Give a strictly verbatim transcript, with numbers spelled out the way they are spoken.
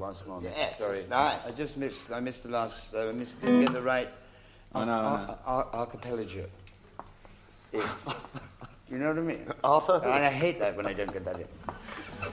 last moment. Yes, sorry. it's nice. I just missed. I missed the last. Uh, I missed, didn't get the right. I know, I know. Ar- ar- archipelago. Yeah. You know what I mean? Arthur? And I hate that when I don't get that in.